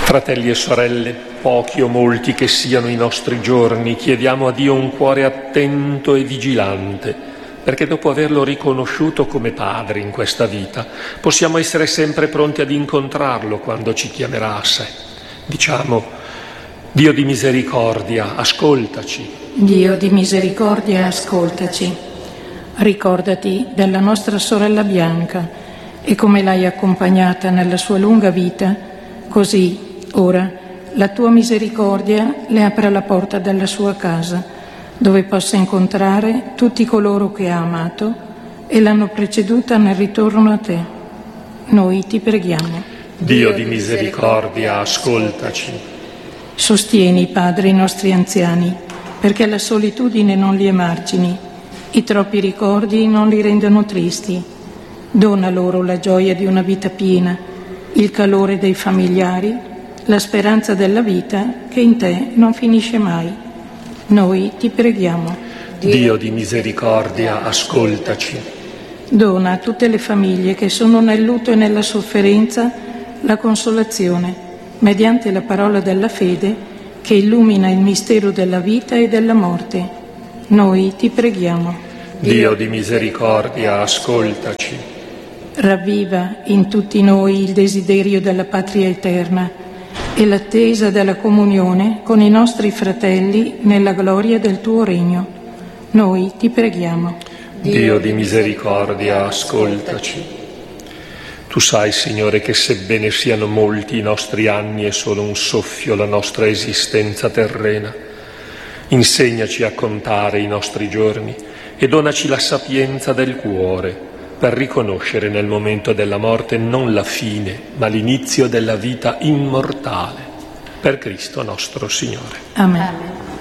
Fratelli e sorelle, pochi o molti che siano i nostri giorni, chiediamo a Dio un cuore attento e vigilante, perché dopo averlo riconosciuto come Padre in questa vita, possiamo essere sempre pronti ad incontrarlo quando ci chiamerà a sé. Diciamo: Dio di misericordia, ascoltaci. Dio di misericordia, ascoltaci. Ricordati della nostra sorella Bianca e come l'hai accompagnata nella sua lunga vita, così ora la tua misericordia le apra la porta della sua casa, dove possa incontrare tutti coloro che ha amato e l'hanno preceduta nel ritorno a te. Noi ti preghiamo. Dio di misericordia, ascoltaci. Sostieni, Padre, i nostri anziani, perché la solitudine non li emargini, i troppi ricordi non li rendano tristi. Dona loro la gioia di una vita piena, il calore dei familiari, la speranza della vita che in te non finisce mai. Noi ti preghiamo. Dio di misericordia, ascoltaci. Dona a tutte le famiglie che sono nel lutto e nella sofferenza la consolazione, mediante la parola della fede che illumina il mistero della vita e della morte. Noi ti preghiamo. Dio di misericordia, ascoltaci. Ravviva in tutti noi il desiderio della patria eterna e l'attesa della comunione con i nostri fratelli nella gloria del tuo regno. Noi ti preghiamo. Dio di misericordia, ascoltaci. Tu sai, Signore, che sebbene siano molti i nostri anni e solo un soffio la nostra esistenza terrena, insegnaci a contare i nostri giorni e donaci la sapienza del cuore per riconoscere nel momento della morte non la fine, ma l'inizio della vita immortale. Per Cristo nostro Signore. Amen.